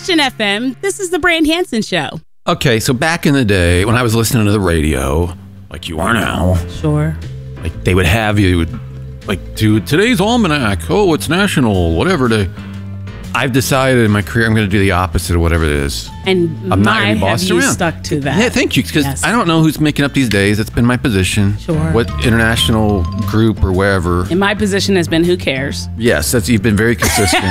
Christian FM. This is the Brand Hansen Show. Okay, so back in the day when I was listening to the radio, like you are now, Sure. like they would have you, like, do today's almanac. Oh, it's national, whatever day. I've decided in my career I'm going to do the opposite of whatever it is. And I'm not going to be bossed have you around. stuck to that? Yeah, thank you. Because Yes. I don't know who's making up these days. It's been my position. Sure. What international group or wherever. And my position has been, who cares? Yes, you've been very consistent.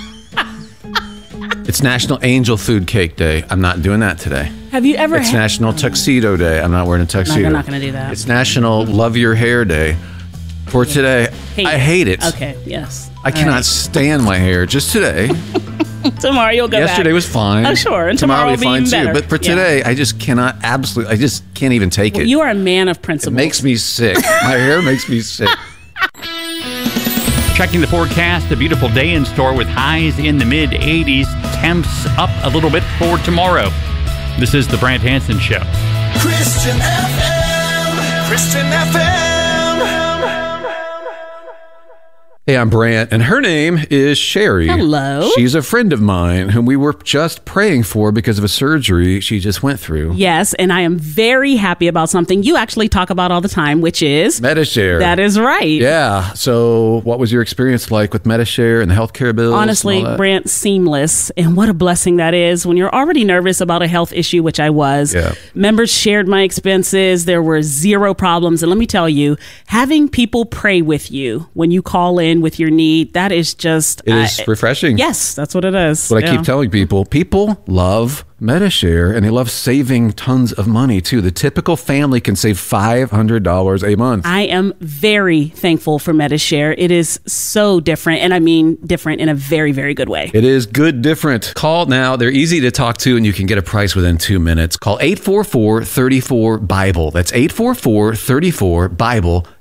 It's National Angel Food Cake Day. I'm not doing that today. Have you ever It's National Tuxedo Day. I'm not wearing a tuxedo. you're not going to do that. It's National Love Your Hair Day. For today, I hate it. Okay, yes. I cannot stand my hair. Just today. Tomorrow you'll go Yesterday back. was fine. Oh, sure. And tomorrow will will be be fine even too. better. But for Yeah. today, I just cannot I just can't even take it. You are a man of It principles. makes me sick. My hair makes me sick. Checking the forecast, a beautiful day in store with highs in the mid-80s, temps up a little bit for tomorrow. This is the Brand Hansen Show. Christian FM. Christian FM. Hey, I'm Brant, and her name is Sherry. Hello. She's a friend of mine whom we were just praying for because of a surgery she just went through. Yes, and I am very happy about something you actually talk about all the time, which is... Metashare. That is right. Yeah. So what was your experience like with Metashare and the healthcare bills? Honestly, and all that? Brant, seamless. And what a blessing that is when you're already nervous about a health issue, which I was. Yeah. Members shared my expenses. There were zero problems. And let me tell you, having people pray with you when you call in with your need, that is just... It is refreshing. Yes, that's what it is. What I keep telling people. People love Metashare, and they love saving tons of money, too. The typical family can save $500 a month. I am very thankful for Metashare. It is so different, and I mean different in a very, very good way. It is good different. Call now. They're easy to talk to, and you can get a price within 2 minutes. Call 844-34-BIBLE. That's 844-34-BIBLE.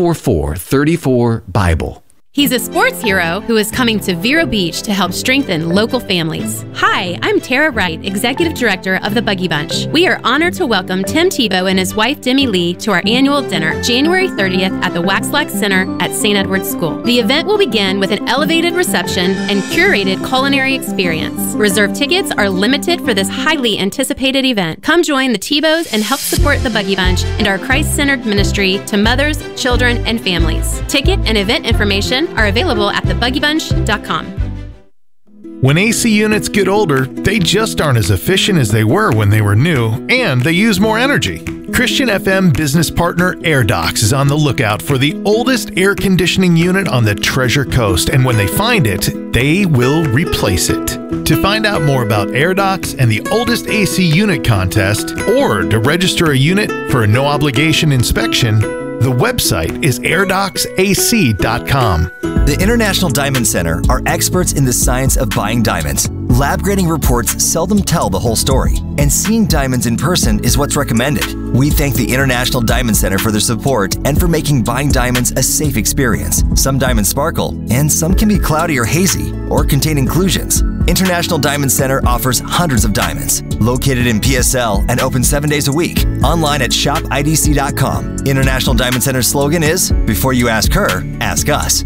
844-34-BIBLE. He's a sports hero who is coming to Vero Beach to help strengthen local families. Hi, I'm Tara Wright, Executive Director of the Buggy Bunch. We are honored to welcome Tim Tebow and his wife Demi Lee to our annual dinner, January 30th at the Waxlax Center at St. Edward's School. The event will begin with an elevated reception and curated culinary experience. Reserved tickets are limited for this highly anticipated event. Come join the Tebows and help support the Buggy Bunch and our Christ-centered ministry to mothers, children, and families. Ticket and event information are available at thebuggybunch.com. When AC units get older, they just aren't as efficient as they were when they were new, and they use more energy. Christian FM business partner AirDocs is on the lookout for the oldest air conditioning unit on the Treasure Coast, and when they find it, they will replace it. To find out more about AirDocs and the oldest AC unit contest, or to register a unit for a no-obligation inspection, the website is airdocsac.com. The International Diamond Center are experts in the science of buying diamonds. Lab grading reports seldom tell the whole story, and seeing diamonds in person is what's recommended. We thank the International Diamond Center for their support and for making buying diamonds a safe experience. Some diamonds sparkle, and some can be cloudy or hazy, or contain inclusions. International Diamond Center offers hundreds of diamonds. Located in PSL and open 7 days a week. Online at shopidc.com. International Diamond Center's slogan is, before you ask her, ask us.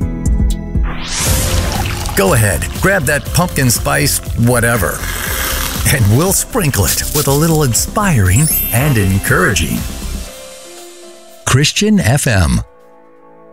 Go ahead, grab that pumpkin spice whatever, and we'll sprinkle it with a little inspiring and encouraging. Christian FM.